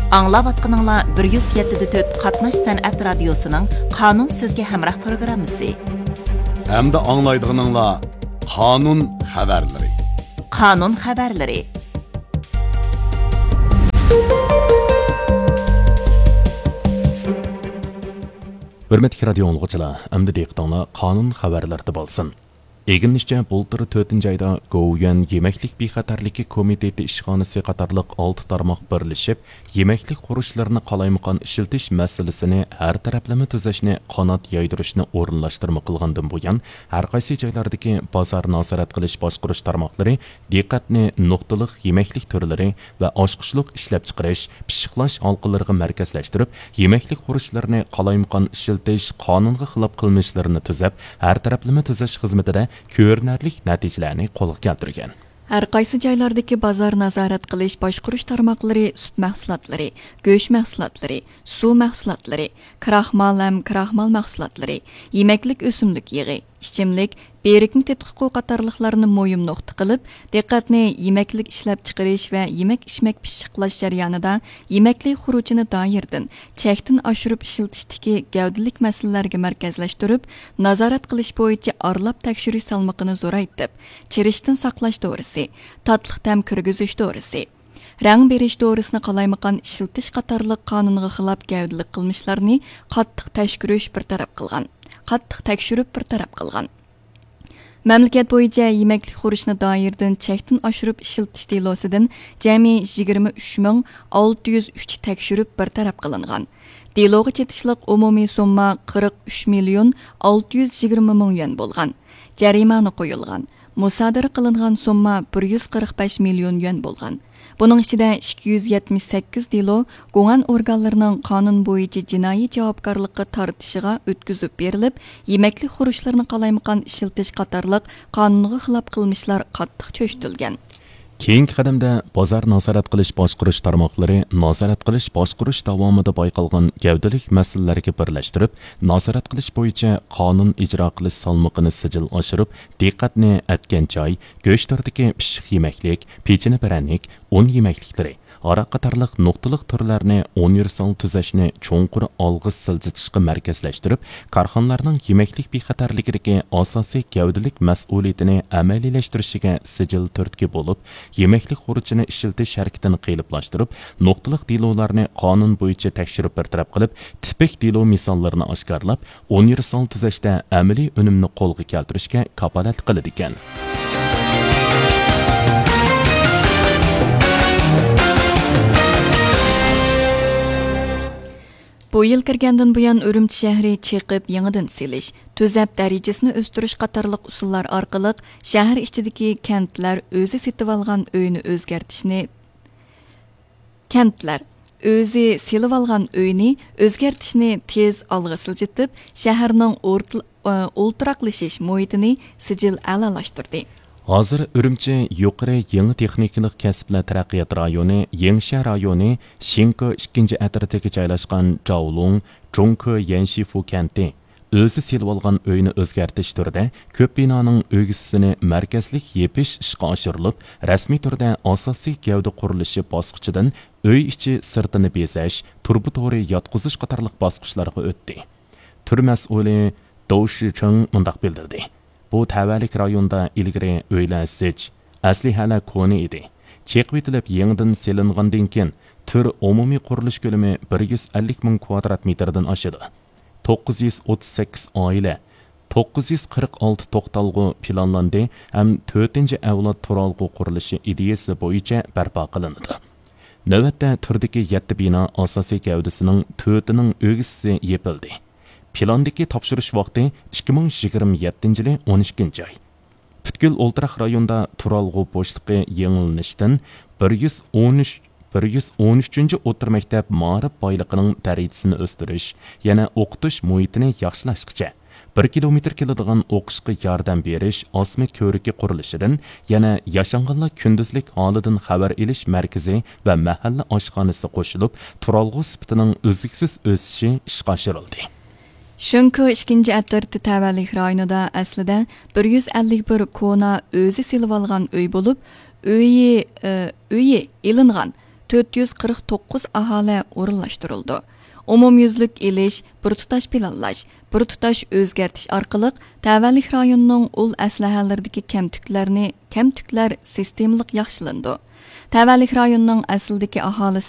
Аңлаватқаныңла 107.4 Qatnash Sənət Radiosunun Qanun Sizge Həmrah proqramısı. Әмді аңлайдығыныңla Qanun xəbərləri. Qanun xəbərləri. Hürmetli radio oğulğucular, əmді deyiqtаңla Qanun xəbərlərді balsın. Eginişçe bultırı 4. ayda Govuyan Yemeklik Bexatarligi Komiteti işxanası qatarlıq 6 tarmaq birleşip, yemeklik xuruşlarını qalaymıqan işiltiş meselesini her taraflama tüzeşini qanat yaydırışını orunlaştırma qılğandan buyan, her qaysi joylardaki bazar nazarat qilish boshqurish tarmoqlari diqqatni nuqtaliq yemeklik türleri ve oshqishliq ishlab chiqarish, pishiqlash halqalariga markazlashtirib, yemeklik xuruşlarını qalaymıqan ishiltish qonunga xilof qilmishlarini tuzab, her taraflama tuzesh xizmatida ko'rinarlik natijalarni qo'lga keltirgan. Har qaysi joylardagi bozor nazorat qilish boshqurish tarmoqlari sut mahsulotlari, go'sht mahsulotlari, suv mahsulotlari, kraxmal mahsulotlari, yemeklik o'simlik yig'i, ichimlik, berikni tadqiqot qatorliqlarini mo'yim nuqta qilib, diqqatni yemeklik ishlab chiqarish va yemek-ichmak pishiqlash jarayonida yemeklik xuruchini doirdan, chekdan oshirib ishlatishdagi gavdalik masalalarga markazlashtirib, nazorat qilish bo'yicha aralab tekshirish salmoqini zo'raytib, chirishdan saqlash to'g'risi, tatliq tam kirgizish to'g'risi, rang berish to'g'risini qalaymaqan ishiltish qatorliq qonunga xilof gavdalik qilmishlarni qattiq tekshirish bir taraf qilgan. Mamlakat bo'yicha yemeklik xurishni doirdan chekdan oshirib ishiltish delosidan jami 23,603 tekshirib bir taraf qilingan. Deloga chetishliq umumiy summa 43,620 yuan bo'lgan. Jarimani qo'yilgan. Musodara qilingan summa 145 million yuan bo'lgan. Bunun içinde 278 delo Goğan organlarının qanun boyunca jinoiy javobgarlikka tartışıga ötküzüp berilip, yemeklik xuruşlarını qalaymaqan işiltish qatarlıq qanunga xilof qilmishlar qattiq cho'shtilgan. Keyingi qadamda bozor nazorat qilish boshqurish tarmoqlari nazorat qilish boshqurish davomida bayqalgan gavdalik masalalarga birlashtirib, nazorat qilish bo'yicha qonun ijro qilish salmoqini sijil oshirib, diqqatni atgan joy, go'shtlardagi pishiq yemeklik, pechini baranlik, un yemekliklari, araq qatorliq nuqtaliq turlarni universal tuzashni cho'nqur olg'i siljitishga markazlashtirib, korxonalarning yemeklik bexatarligidagi asosiy gavdalik mas'uliyatini amaliylashtirishiga sijil turtki bo'lib, yemeklik xuruchini ishiltish harakatini qiyinlashtirib, nuqtaliq delolarni qonun bo'yicha tekshirib bir taraf qilib, tipik delo misollarini oshkorlab, universal tuzashda amaliy unumni qo'lga keltirishga kafolat qiladi ekan. Bu yıl kirgandan buyan Ürümçi shahri chiqib yangidan silish, tuzab darajasini o'stirish qatorliq usullar orqali shahar ichidagi kentlar o'zi setib olgan uyni o'zgartishni tez olg'a siljitib, shaharning o'ltiraqlashish muhitini sijil a'lolashtirdi. Hozir Ürümçi yuqori yangi texnikalik kasblar taraqqiyot rayoni, Yengsha rayoni, Shinko 2 atratiga joylashgan Zhaolong, Zhongke Yanshifu kenti o'zi selib olgan uyni o'zgartish turida ko'p binoning o'gisini markazlik yepish ishga oshirilib, rasmiy turda asosiy gavda qurilishi bosqichidan uy ichi sirtini bezash, turbu to'ri yotqizish qatorliq bosqichlarga o'tdi. Tur mas'uli Dou Shicheng mundaq bildirdi. Bu tavallik rayonda ilgari uylar zich, aslihalar koni edi. Cheqib etilib yangidan selingandan keyin tur umumiy qurilish ko'lami 150 ming kvadrat metrdan oshadi. 938 oila, 946 to'xtalg'u planlandi ham 4-avlod turalg'u qurilishi ideyasi bo'yicha barpo qilinadi. Navbatda turdagi 7 bino asosiy gavdasining 4ning o'gisi yepildi. Plandagi topshirish vaqti 2027 yil 12 oy. Butkul o'ltiraq rayonda turalg'u bo'shliqi yangilanishdan 113 o'tir maktab ma'rif boyliqining darajasini o'stirish, yana o'qitish muhitini yaxshilashgacha 1 kilometr keladigan o'qishga yordam berish osma ko'riki qurilishidan, yana yashanganlar kunduzlik holidan xabar olish markazi va mahalla oshxonasi qo'shilib, turalg'u sifatining uzluksiz o'sishi ishga oshirildi. Shinko 2 atrati tavallik rayonida aslida 151 kona o'zi selib olgan uy bo'lib, uyi ilingan 449 aholi o'rinlashtirildi. Umumyüzlük ilish, bir tutash planlash, bir tutash o'zgartish orqali tavallik rayonining ul aslahalaridagi kamtuklar sistemalik yaxshilandi. Tavallik rayonining aslidagi aholisi